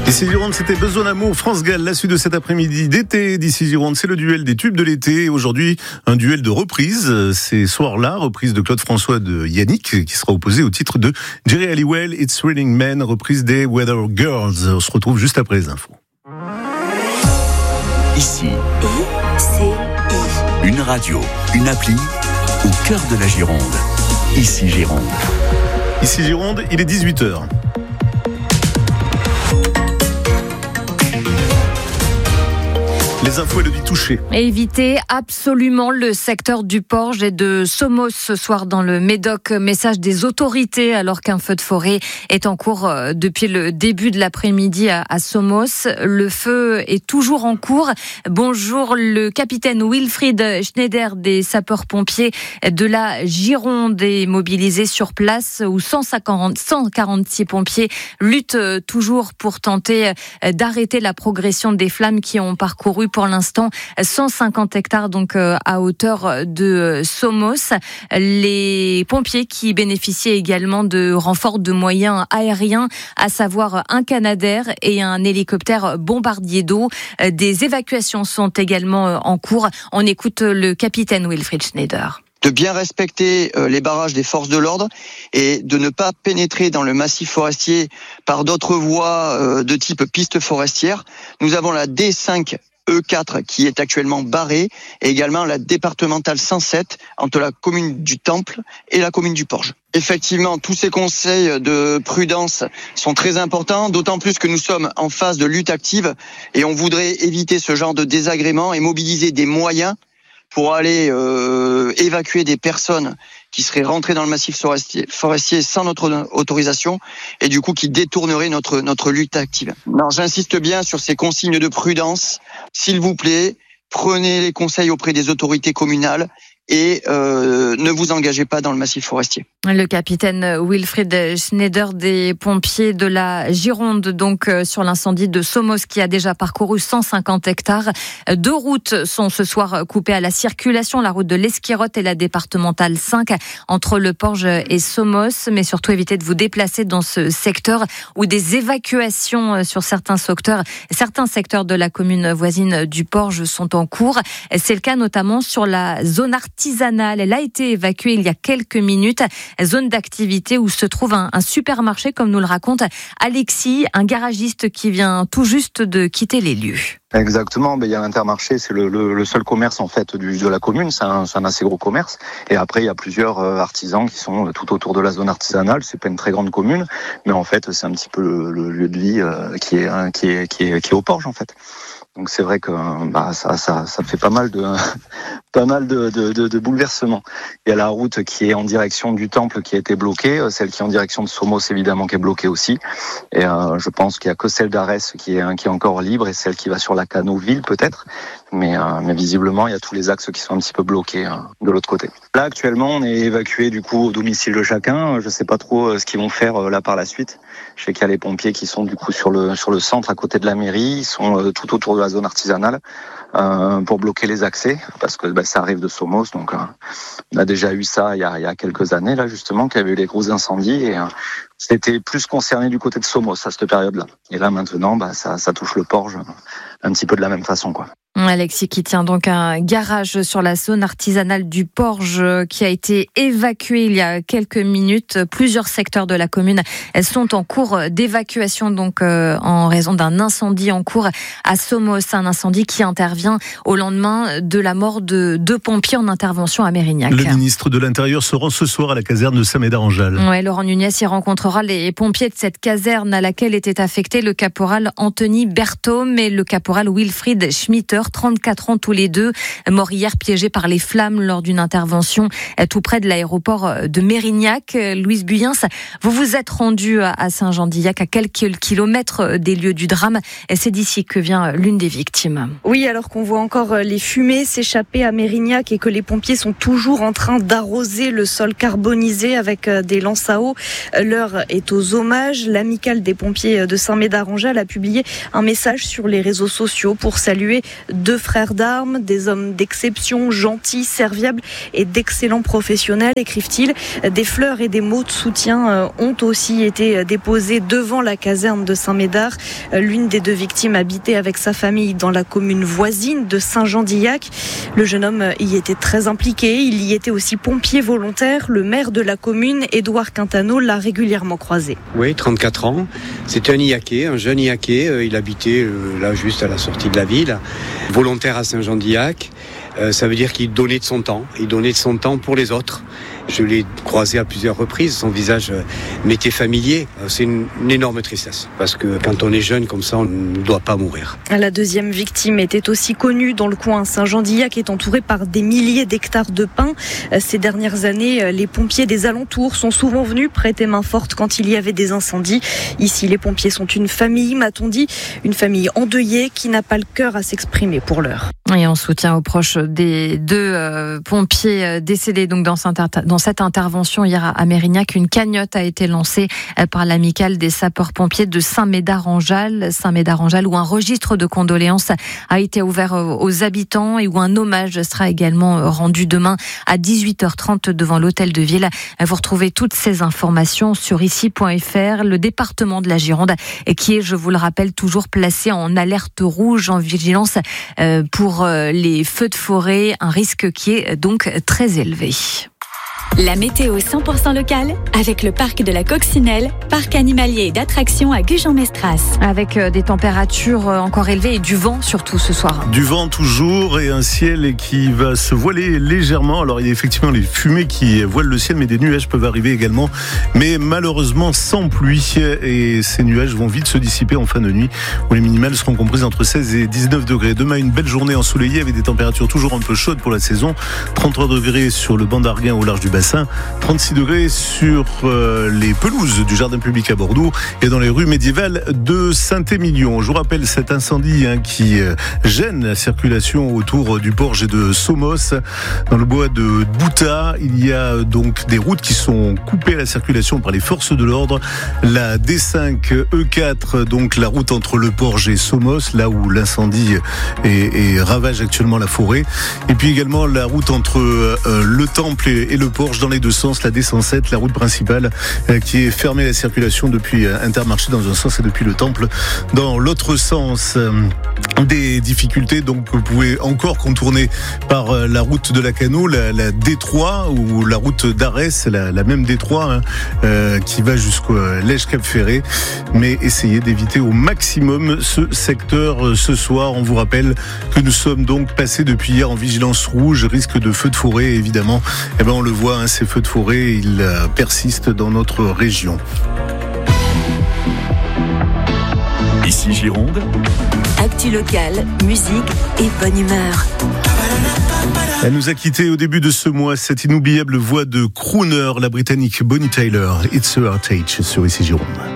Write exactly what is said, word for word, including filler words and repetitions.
D'ici Gironde, c'était Besoin d'amour, France Gall. La suite de cet après-midi d'été d'ici Gironde, c'est le duel des tubes de l'été. Aujourd'hui, un duel de reprises. C'est Soir-là, reprise de Claude François de Yannick, qui sera opposé au titre de Jerry Halliwell, It's Raining Men, reprise des Weather Girls. On se retrouve juste après les infos. Ici, I C I. Une radio, une appli, au cœur de la Gironde. Ici Gironde. Ici Gironde, il est dix-huit heures. Les infos et le dit touché. Évitez absolument le secteur du Porge et de Somos ce soir dans le Médoc. Message des autorités alors qu'un feu de forêt est en cours depuis le début de l'après-midi à, à Somos. Le feu est toujours en cours. Bonjour, le capitaine Wilfried Schneider des sapeurs-pompiers de la Gironde est mobilisé sur place où cent cinquante, cent quarante-six pompiers luttent toujours pour tenter d'arrêter la progression des flammes qui ont parcouru pour l'instant cent cinquante hectares donc à hauteur de Somos. Les pompiers qui bénéficient également de renforts de moyens aériens, à savoir un Canadair et un hélicoptère bombardier d'eau. Des évacuations sont également en cours. On écoute le capitaine Wilfried Schneider. De bien respecter les barrages des forces de l'ordre et de ne pas pénétrer dans le massif forestier par d'autres voies de type piste forestière. Nous avons la D cinq E quatre qui est actuellement barrée et également la départementale cent sept entre la commune du Temple et la commune du Porge. Effectivement, tous ces conseils de prudence sont très importants, d'autant plus que nous sommes en phase de lutte active et on voudrait éviter ce genre de désagrément et mobiliser des moyens pour aller euh, évacuer des personnes qui seraient rentrées dans le massif forestier, forestier sans notre autorisation et du coup qui détourneraient notre, notre lutte active. Non, j'insiste bien sur ces consignes de prudence. S'il vous plaît, prenez les conseils auprès des autorités communales et euh, ne vous engagez pas dans le massif forestier. Le capitaine Wilfried Schneider des pompiers de la Gironde, donc sur l'incendie de Somos qui a déjà parcouru cent cinquante hectares. Deux routes sont ce soir coupées à la circulation, la route de l'Esquirotte et la départementale cinq entre le Porge et Somos, mais surtout évitez de vous déplacer dans ce secteur où des évacuations sur certains secteurs, certains secteurs de la commune voisine du Porge sont en cours. C'est le cas notamment sur la zone artisanale. Elle a été évacuée il y a quelques minutes. Zone d'activité où se trouve un, un supermarché, comme nous le raconte Alexis, un garagiste qui vient tout juste de quitter les lieux. Exactement, ben, il y a l'Intermarché, c'est le, le, le seul commerce en fait du, de la commune, c'est un, c'est un assez gros commerce. Et après, il y a plusieurs euh, artisans qui sont tout autour de la zone artisanale. C'est pas une très grande commune, mais en fait, c'est un petit peu le, le lieu de vie euh, qui est, hein, qui est qui est qui est au Porge en fait. Donc c'est vrai que bah ça ça ça fait pas mal de pas mal de, de de de bouleversements. Il y a la route qui est en direction du Temple qui a été bloquée, celle qui est en direction de Somos évidemment qui est bloquée aussi. Et euh, je pense qu'il y a que celle d'Arès qui est qui est encore libre et celle qui va sur la Canoville peut-être. Mais euh, mais visiblement il y a tous les axes qui sont un petit peu bloqués hein, de l'autre côté. Là actuellement on est évacué du coup au domicile de chacun. Je sais pas trop euh, ce qu'ils vont faire euh, là par la suite. Je sais qu'il y a les pompiers qui sont du coup sur le sur le centre à côté de la mairie. Ils sont euh, tout autour de la zone artisanale euh, pour bloquer les accès parce que bah, ça arrive de Somos. Donc euh, on a déjà eu ça il y a il y a quelques années là justement qu'il y avait eu les gros incendies et euh, c'était plus concerné du côté de Somos à cette période-là. Et là maintenant bah ça ça touche le Porge un petit peu de la même façon quoi. Alexis qui tient donc un garage sur la zone artisanale du Porge qui a été évacué il y a quelques minutes. Plusieurs secteurs de la commune sont en cours d'évacuation donc euh, en raison d'un incendie en cours à Somos, un incendie qui intervient au lendemain de la mort de deux pompiers en intervention à Mérignac. Le ministre de l'Intérieur se rend ce soir à la caserne de Saint-Médard-en-Jalles. Ouais, Laurent Nunez y rencontrera les pompiers de cette caserne à laquelle était affecté le caporal Anthony Berthaume et le caporal Wilfried Schmitter, trente-quatre ans tous les deux, morts hier piégés par les flammes lors d'une intervention tout près de l'aéroport de Mérignac. Louise Buyens, vous vous êtes rendue à Saint-Jean-d'Illac, à quelques kilomètres des lieux du drame. C'est d'ici que vient l'une des victimes. Oui, alors qu'on voit encore les fumées s'échapper à Mérignac et que les pompiers sont toujours en train d'arroser le sol carbonisé avec des lances à eau. L'heure est aux hommages. L'amicale des pompiers de Saint-Médard-en-Jalles a publié un message sur les réseaux sociaux pour saluer deux frères d'armes, des hommes d'exception, gentils, serviables et d'excellents professionnels, écrivent-ils. Des fleurs et des mots de soutien ont aussi été déposés devant la caserne de Saint-Médard. L'une des deux victimes habitait avec sa famille dans la commune voisine de Saint-Jean-d'Illac. Le jeune homme y était très impliqué. Il y était aussi pompier volontaire. Le maire de la commune, Édouard Quintano, l'a régulièrement croisé. Oui, trente-quatre ans. C'était un Illaquais, un jeune Illaquais. Il habitait là juste à la sortie de la ville. Volontaire à Saint-Jean-d'Illac. Euh, ça veut dire qu'il donnait de son temps. Il donnait de son temps pour les autres. Je l'ai croisé à plusieurs reprises. Son visage m'était familier. C'est une, une énorme tristesse. Parce que quand on est jeune comme ça, on ne doit pas mourir. La deuxième victime était aussi connue dans le coin. Saint-Jean-d'Illac est entouré par des milliers d'hectares de pins. Ces dernières années, les pompiers des alentours sont souvent venus prêter main forte quand il y avait des incendies. Ici, les pompiers sont une famille, m'a-t-on dit. Une famille endeuillée qui n'a pas le cœur à s'exprimer pour l'heure. Et en soutien aux proches des deux euh, pompiers décédés donc dans cette, inter- dans cette intervention hier à Mérignac, une cagnotte a été lancée par l'amicale des sapeurs-pompiers de Saint-Médard-en-Jalles, Saint-Médard-en-Jalles, où un registre de condoléances a été ouvert aux habitants et où un hommage sera également rendu demain à dix-huit heures trente devant l'hôtel de ville. Vous retrouvez toutes ces informations sur ici point f r. Le département de la Gironde, qui est, je vous le rappelle, toujours placé en alerte rouge, en vigilance pour les feux de forêt, un risque qui est donc très élevé. La météo cent pour cent locale avec le parc de la Coccinelle, parc animalier et d'attractions à Gujan-Mestras. Avec des températures encore élevées et du vent surtout ce soir. Du vent toujours et un ciel qui va se voiler légèrement. Alors il y a effectivement les fumées qui voilent le ciel, mais des nuages peuvent arriver également. Mais malheureusement sans pluie, et ces nuages vont vite se dissiper en fin de nuit, où les minimales seront comprises entre seize et dix-neuf degrés. Demain, une belle journée ensoleillée avec des températures toujours un peu chaudes pour la saison. trente-trois degrés sur le banc d'Arguin au large du bassin. trente-six degrés sur euh, les pelouses du jardin public à Bordeaux et dans les rues médiévales de Saint-Émilion. Je vous rappelle cet incendie hein, qui euh, gêne la circulation autour du Porge et de Somos. Dans le bois de Bouta, il y a donc des routes qui sont coupées à la circulation par les forces de l'ordre. La D cinq E quatre, donc la route entre le Porge et Somos, là où l'incendie est, est ravage actuellement la forêt. Et puis également la route entre euh, le Temple et, et le Porge dans les deux sens, la D cent sept, la route principale euh, qui est fermée à la circulation depuis euh, Intermarché dans un sens et depuis le Temple dans l'autre sens. Euh, des difficultés, donc vous pouvez encore contourner par euh, la route de la Cano, la, la D trois ou la route d'Arès, la, la même D trois hein, euh, qui va jusqu'au Lège-Cap-Ferré, mais essayez d'éviter au maximum ce secteur euh, ce soir. On vous rappelle que nous sommes donc passés depuis hier en vigilance rouge, risque de feux de forêt évidemment. Eh ben on le voit, hein, ces feux de forêt, ils euh, persistent dans notre région. Ici Gironde. Actu locale, musique et bonne humeur. Elle nous a quittés au début de ce mois, cette inoubliable voix de crooner, la britannique Bonnie Tyler. It's a Heartache sur Ici Gironde.